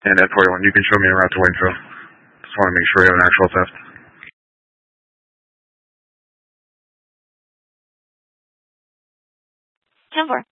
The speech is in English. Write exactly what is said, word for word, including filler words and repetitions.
And at forty-one, you can show me a route to Waynesville. Just want to make sure we have an actual theft. ten four.